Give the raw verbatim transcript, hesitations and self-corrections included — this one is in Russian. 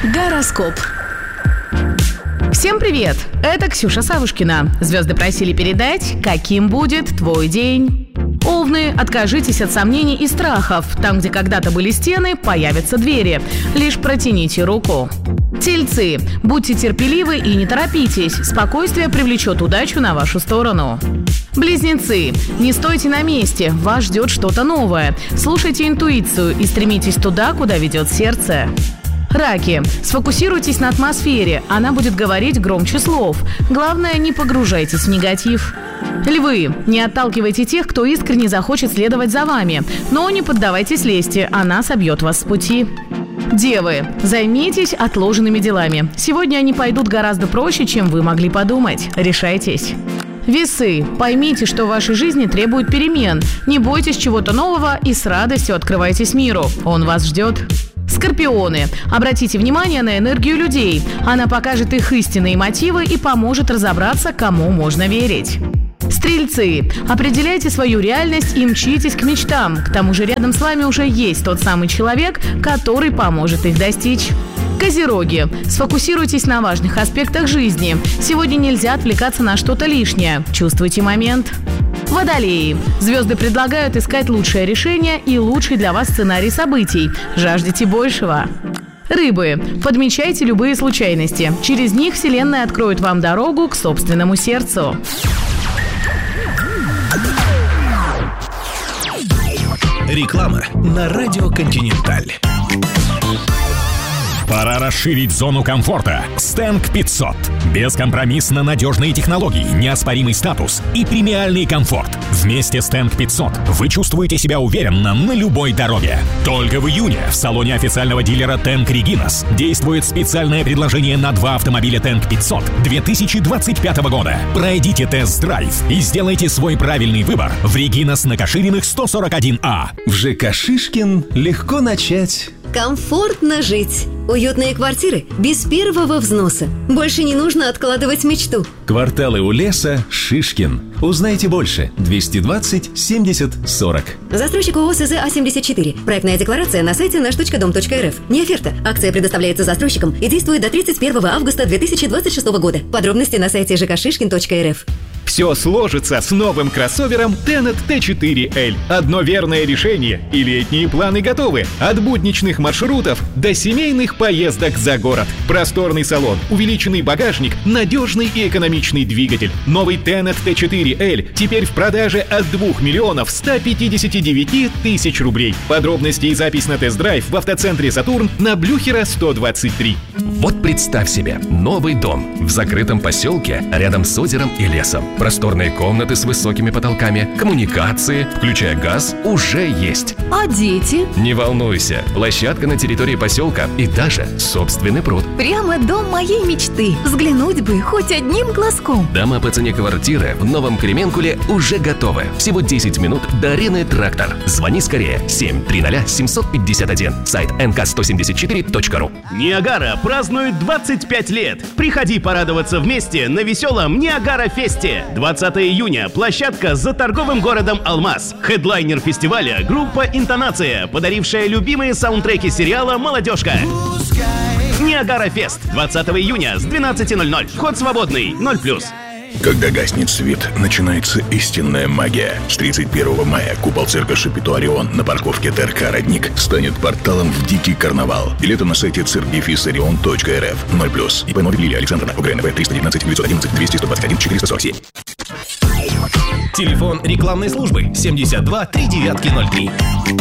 Гороскоп. Всем привет! Это Ксюша Савушкина. Звезды просили передать, каким будет твой день. Овны, откажитесь от сомнений и страхов. Там, где когда-то были стены, появятся двери. Лишь протяните руку. Тельцы, будьте терпеливы и не торопитесь. Спокойствие привлечет удачу на вашу сторону. Близнецы, не стойте на месте, вас ждет что-то новое. Слушайте интуицию и стремитесь туда, куда ведет сердце. Раки, сфокусируйтесь на атмосфере, она будет говорить громче слов. Главное, не погружайтесь в негатив. Львы, не отталкивайте тех, кто искренне захочет следовать за вами, но не поддавайтесь лести, она собьет вас с пути. Девы, займитесь отложенными делами. Сегодня они пойдут гораздо проще, чем вы могли подумать. Решайтесь. Весы, поймите, что в вашей жизни требует перемен. Не бойтесь чего-то нового и с радостью открывайтесь миру. Он вас ждет. Скорпионы, обратите внимание на энергию людей. Она покажет их истинные мотивы и поможет разобраться, кому можно верить. Стрельцы, определяйте свою реальность и мчитесь к мечтам. К тому же рядом с вами уже есть тот самый человек, который поможет их достичь. Козероги, сфокусируйтесь на важных аспектах жизни. Сегодня нельзя отвлекаться на что-то лишнее. Чувствуйте момент. Водолеи, звезды предлагают искать лучшее решение и лучший для вас сценарий событий. Жаждете большего. Рыбы, подмечайте любые случайности. Через них Вселенная откроет вам дорогу к собственному сердцу. Реклама на радио «Континенталь». Пора расширить зону комфорта. Стенк пятьсот. Бескомпромиссно надежные технологии, неоспоримый статус и премиальный комфорт. Вместе с Стенк пятьсот вы чувствуете себя уверенно на любой дороге. Только в июне в салоне официального дилера Тенк Регинас действует специальное предложение на два автомобиля Тенк пятьсот две тысячи двадцать пятого года. Пройдите тест-драйв и сделайте свой правильный выбор в Регинас на Кашириных сто сорок один А. В ЖК «Шишкин» легко начать. Комфортно жить. Уютные квартиры без первого взноса. Больше не нужно откладывать мечту. Кварталы у леса «Шишкин». Узнайте больше. двести двадцать семьдесят сорок. Застройщик ООО СЗ А семьдесят четыре. Проектная декларация на сайте наш точка дом точка эр эф. Не оферта. Акция предоставляется застройщикам и действует до тридцать первого августа две тысячи двадцать шестого года. Подробности на сайте жэ ка шишкин точка эр эф. Все сложится с новым кроссовером Tenet Т четыре эль. Одно верное решение, и летние планы готовы. От будничных маршрутов до семейных поездок за город. Просторный салон, увеличенный багажник, надежный и экономичный двигатель. Новый Tenet Т четыре эль теперь в продаже от двух миллионов ста пятидесяти девяти тысяч рублей. Подробности и запись на тест-драйв в автоцентре «Сатурн» на Блюхера сто двадцать три. Вот представь себе, новый дом в закрытом поселке рядом с озером и лесом. Просторные комнаты с высокими потолками, коммуникации, включая газ, уже есть. А дети? Не волнуйся, площадка на территории поселка и даже собственный пруд. Прямо дом моей мечты. Взглянуть бы хоть одним глазком. Дома по цене квартиры в Новом Кременкуле уже готовы. Всего десять минут до арены «Трактор». Звони скорее семь триста семь пятьдесят один. Сайт эн ка сто семьдесят четыре точка ру. Ниагара празднует двадцать пять лет. Приходи порадоваться вместе на веселом Ниагара-фесте. двадцатого июня. Площадка за торговым городом Алмаз. Хедлайнер фестиваля — группа «Интонация», подарившая любимые саундтреки сериала «Молодежка». Ниагара-фест. двадцатого июня с двенадцати ноль-ноль. Вход свободный. ноль плюс. Когда гаснет свет, начинается истинная магия. С тридцать первого мая купол цирка Шапито Орион на парковке Тэ эр ка «Родник» станет порталом в дикий карнавал. Билеты на сайте цирк дефис орион точка эр эф. ноль плюс. ИП Новик Лилия Александровна. УГРНВ триста девятнадцать девятьсот одиннадцать двести сто двадцать один четыреста сорок семь. Телефон рекламной службы семьдесят два три девятки ноль три.